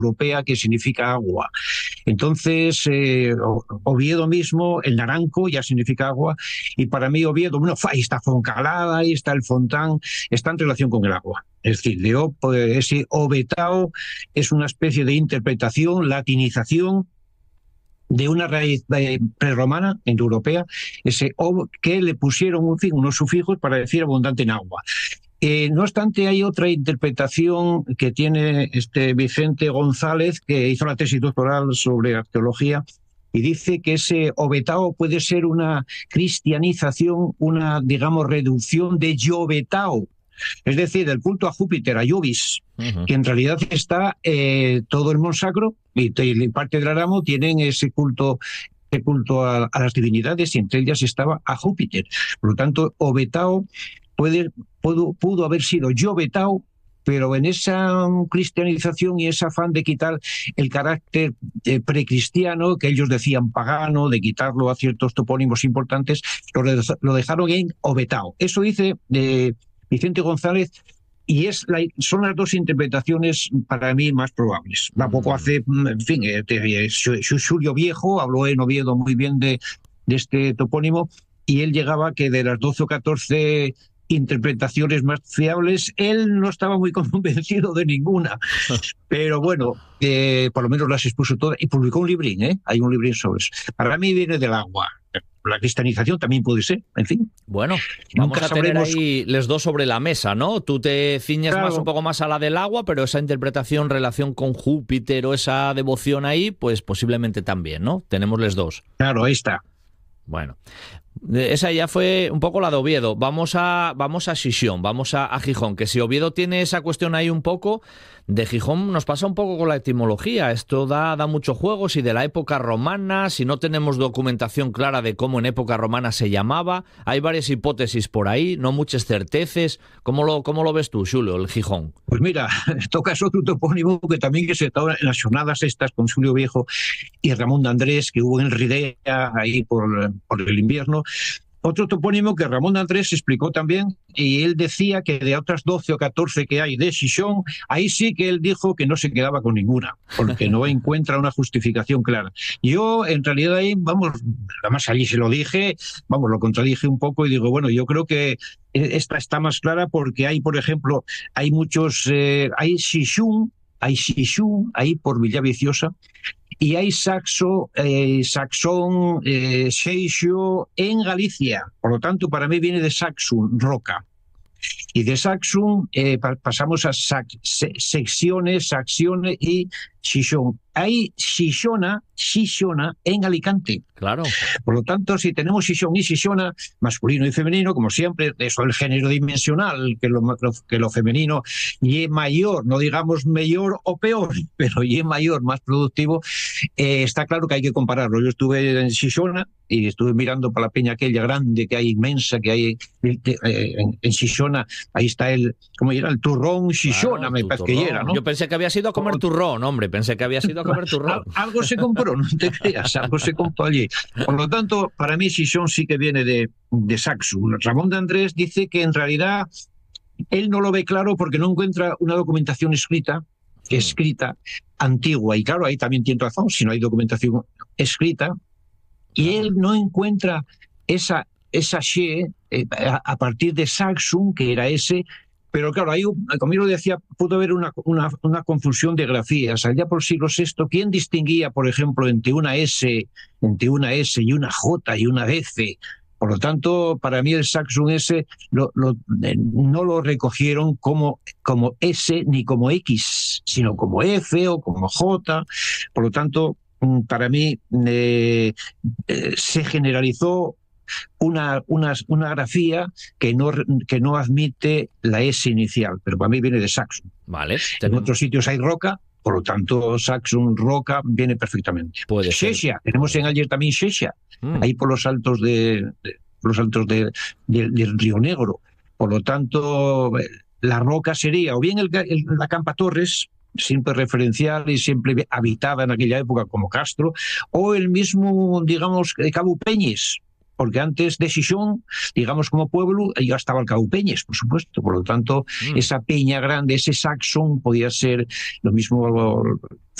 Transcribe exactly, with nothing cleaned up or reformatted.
indoeuropea que significa agua. Entonces, eh, Oviedo mismo, el naranco ya significa agua, y para mí Oviedo, bueno, ahí está Foncalada, ahí está el Fontán, está en relación con el agua. Es decir, de, ese ovetao es una especie de interpretación, latinización de una raíz prerromana, indoeuropea, ese o, que le pusieron en fin, unos sufijos para decir abundante en agua. Eh, no obstante, hay otra interpretación que tiene este Vicente González, que hizo la tesis doctoral sobre arqueología, y dice que ese ovetao puede ser una cristianización, una, digamos, reducción de Jovetao, es decir, del culto a Júpiter, a Jovis, uh-huh. que en realidad está eh, todo el Monsacro y, y parte del Aramo tienen ese culto, ese culto a, a las divinidades, y entre ellas estaba a Júpiter. Por lo tanto, Ovetao puede, pudo, pudo haber sido Jovetao, pero en esa cristianización y ese afán de quitar el carácter eh, precristiano, que ellos decían pagano, de quitarlo a ciertos topónimos importantes, lo, lo dejaron en Ovetao. Eso dice eh, Vicente González, y es la, son las dos interpretaciones para mí más probables. Tampoco hace, en fin, eh, Julio Viejo habló en Oviedo muy bien de, de este topónimo, y él llegaba que de las doce o catorce interpretaciones más fiables, él no estaba muy convencido de ninguna. Pero bueno, eh, por lo menos las expuso todas, y publicó un librín, ¿eh? Hay un librín sobre eso. Para mí viene del agua. La cristianización también puede ser, en fin. Bueno, vamos Nunca a tener sabremos... ahí los dos sobre la mesa, ¿no? Tú te ciñes claro. más un poco más a la del agua, pero esa interpretación, relación con Júpiter o esa devoción ahí, pues posiblemente también, ¿no? Tenemos los dos. Claro, ahí está. Bueno, esa ya fue un poco la de Oviedo. Vamos a, vamos a Xixón, vamos a, a Gijón, que si Oviedo tiene esa cuestión ahí un poco, de Gijón nos pasa un poco con la etimología. Esto da, da mucho juego, si de la época romana, si no tenemos documentación clara de cómo en época romana se llamaba. Hay varias hipótesis por ahí, no muchas certezas. ¿Cómo lo, cómo lo ves tú, Xulio, el Gijón? Pues mira, tocas otro topónimo que también que se estaba en las jornadas estas con Julio Viejo y Ramón de Andrés, que hubo en Ridea ahí por, por el invierno. Otro topónimo que Ramón de Andrés explicó también, y él decía que de otras doce o catorce que hay de Xixón, ahí sí que él dijo que no se quedaba con ninguna, porque no encuentra una justificación clara. Yo, en realidad, ahí, vamos, además allí se lo dije, vamos, lo contradije un poco y digo, bueno, yo creo que esta está más clara porque hay, por ejemplo, hay muchos, eh, hay Xixún, hay Xixún, ahí por Villaviciosa, y hay Saxo, eh, Saxón, eh, Seixo en Galicia. Por lo tanto, para mí viene de Saxum, roca. Y de Saxum eh, pa pasamos a sac se secciones, Saxiones y Xixón. Hay Xixona, Xixona en Alicante. Claro. Por lo tanto, si tenemos Xixón y Xixona, masculino y femenino, como siempre, eso es el género dimensional, que lo, lo, que lo femenino y es mayor, no digamos mayor o peor, pero y es mayor, más productivo, eh, está claro que hay que compararlo. Yo estuve en Xixona y estuve mirando para la peña aquella grande que hay, inmensa, que hay eh, en, en Xixona, ahí está el, ¿cómo era? El turrón Xixona, claro, me parece que era, ¿no? Yo pensé que había sido a comer turrón, hombre, pensé que había sido a comer turrón. Algo se compró, no te creas, algo se compró allí. Por lo tanto, para mí Xixón sí que viene de, de Saxo. Ramón de Andrés dice que en realidad él no lo ve claro porque no encuentra una documentación escrita, escrita, antigua. Y claro, ahí también tiene razón, si no hay documentación escrita, y él no encuentra esa, esa she eh, a, a partir de Saxum, que era ese. Pero claro, ahí, como yo lo decía, pudo haber una, una, una confusión de grafías. Allá por el siglo sexto, ¿quién distinguía, por ejemplo, entre una S, entre una S y una J y una F? Por lo tanto, para mí el Saxum S lo, lo, eh, no lo recogieron como, como S ni como X, sino como F o como J. Por lo tanto, para mí eh, eh, se generalizó Una, una, una grafía que no, que no admite la S inicial, pero para mí viene de Saxum. Vale. En otros sitios hay roca, por lo tanto Saxum, roca, viene perfectamente. Puede ser. Xexia, tenemos en Aller también Xexia, mm. ahí por los altos de, de los altos de, de, del Río Negro. Por lo tanto, la roca sería o bien el, el, la Campa Torres, siempre referencial y siempre habitada en aquella época como Castro, o el mismo, digamos, Cabo Peñes. porque antes de Xixón, digamos como pueblo, ya estaba el Caupeñes, por supuesto, por lo tanto, mm. esa peña grande, ese Saxon, podía ser lo mismo